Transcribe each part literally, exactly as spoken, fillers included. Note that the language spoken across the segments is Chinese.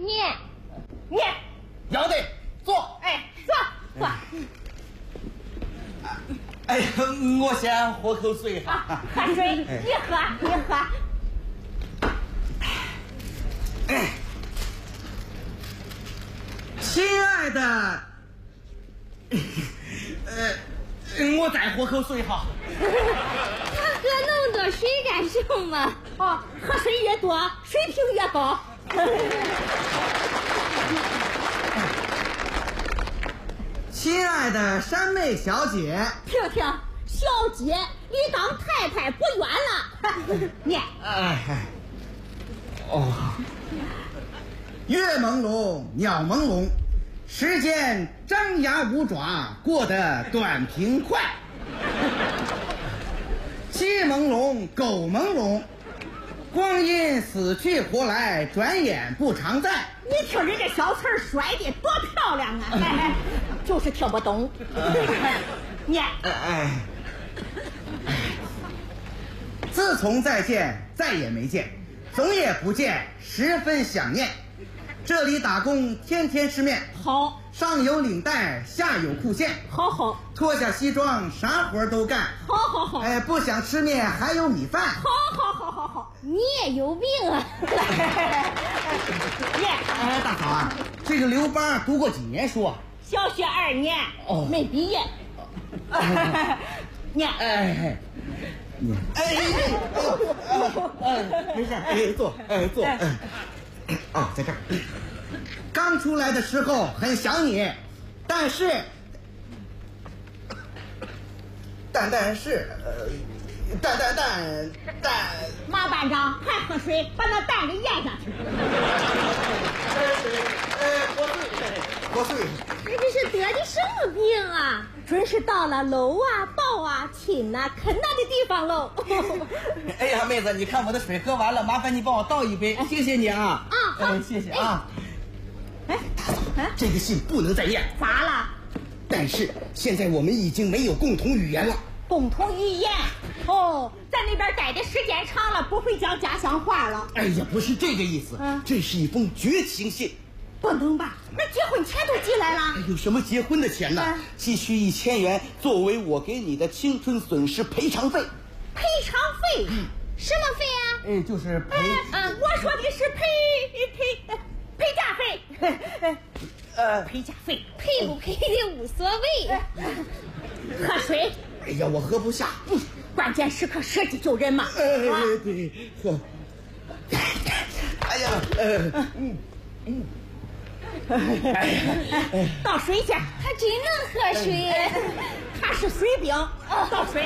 念念， 要得，坐。 哎，坐坐。 哎呀，我先喝口水哈。 啊，喝水，你喝，你喝。 哎，亲爱的，呃，我再喝口水哈。 他喝那么多水干什么？ 哦，喝水越多，水平越高。 亲爱的山妹小姐， 听听，小姐离当太太不远了。念， 哎，哦，月朦胧，鸟朦胧，时间张牙舞爪，过得短平快。鸡朦胧，狗朦胧，光阴死去活来，转眼不常在。 你听人家小词儿甩的多漂亮啊！哎，就是听不懂。念， 哎，自从再见，再也没见，总也不见，十分想念。这里打工，天天吃面， 好， 上有领带，下有裤线， 好好， 脱下西装，啥活都干。 好好好， 哎，不想吃面还有米饭。 好好好好好。 你也有病啊！ 念， 哎，大嫂啊，这个刘邦读过几年书啊？ 小学二年， 哦没毕业。念， 哎，你哎哎哎，没事，哎坐，哎坐，哎，啊，在这儿。刚出来的时候很想你，但是，但但是，呃，但但但但， 马班长还喝水，把那蛋给咽下去。 呃，喝水，喝水。 你这是得的什么病啊？ 准是到了搂啊、抱啊、亲啊、啃啊的地方喽。 哎呀，妹子，你看我的水喝完了，麻烦你帮我倒一杯，谢谢你啊。 啊好哎，谢谢啊。 哎， 大嫂，这个信不能再念。 咋了？ 但是现在我们已经没有共同语言了。 共同语言哦，在那边待的时间长了，不会讲家乡话了。 哎呀，不是这个意思， 嗯这是一封绝情信。 不能吧？那结婚钱都寄来了。 有什么结婚的钱呢？ 嗯急需一千元作为我给你的青春损失赔偿费。 赔偿费？ 什么费啊？ 哎，就是赔。 啊，我说的是赔赔赔价费。 呃， 赔价费， 赔不赔的无所谓。 喝水。 哎呀，我喝不下。 嗯，关键时刻舍己救人嘛。 哎， 啊对，喝。哎呀，呃，嗯嗯。哎呀， 倒水去。 他真能喝水。 他是水兵。倒水。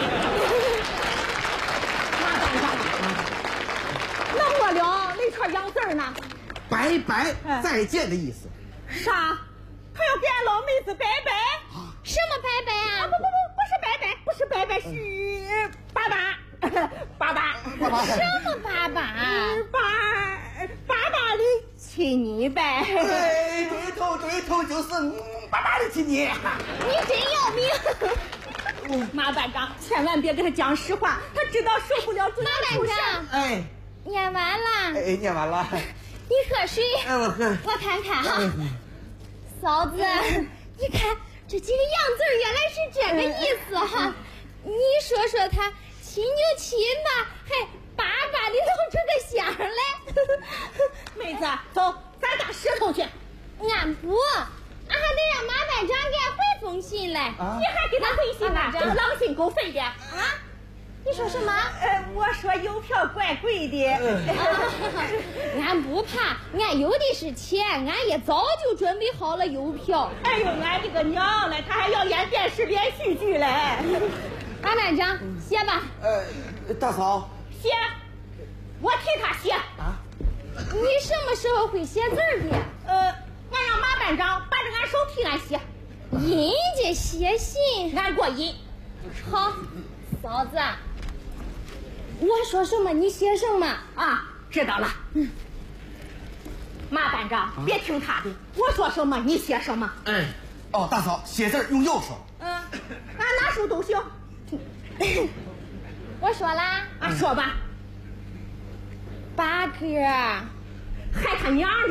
马班长，那我了那串洋字儿呢？ 拜拜，再见的意思。 啥？他要给俺老妹子拜拜？ 什么拜拜啊啊？ 不不不，不是拜拜，不是拜拜，是爸爸，爸爸， 爸爸什么爸爸？ 爸爸爸的亲你呗。 哎，对头对头，就是爸爸的亲你。 你真要命！ 马班长，千万别跟他讲实话，他知道受不了这马班长， 哎念完了， 哎，念完了。 你喝水。 哎，我喝。 我看看哈，嫂子，你看这几个样字儿原来是这个意思哈。你说说他亲就亲吧，还巴巴的露出个响来。 妹子，走，咱打石头去。 俺不，俺还得让马班长给俺回封信来。 啊你还给他回信呢？这个狼心狗肺的啊！ 你说什么？ 呃，我说邮票怪贵的。 俺不怕，俺有的是钱，俺也早就准备好了邮票。 哎呦，俺这个娘嘞，他还要演电视连续剧嘞。 马班长，写吧。 呃，大嫂。 写，我替他写。 啊？ 你什么时候会写字儿的？ 呃，俺让马班长把着俺手替俺写， 人家写信， 俺过瘾。 好，嫂子，我说什么你写什么啊？知道了。嗯。马班长，啊、别听他的，我说什么你写什么。 哎，哦，大嫂，写字用右手。 嗯，俺哪手都行。 我说啦， 啊，说吧。 八哥， 害他娘的。